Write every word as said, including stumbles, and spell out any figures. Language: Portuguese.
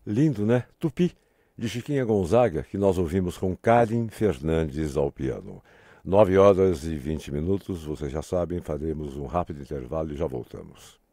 Lindo, né? Tupi, de Chiquinha Gonzaga, que nós ouvimos com Karen Fernandes ao piano. Nove horas e vinte minutos, vocês já sabem, faremos um rápido intervalo e já voltamos.